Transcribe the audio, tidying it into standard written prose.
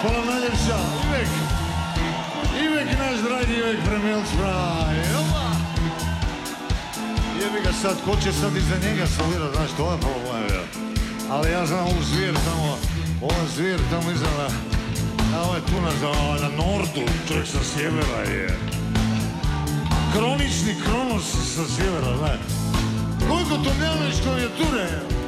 Hvala najljepša, Ivek naš dragi Ivek Premil Spraj. Jebi ga sad, ko će sad iza njega solirat, znaš, to je problem. Ali ja znam ovu zvijer tamo, iza ovo je tu na nordu, čovjek sa sjevera je. Kronični Kronos sa sjevera, znaš. Gojko Tomljanović klavijature.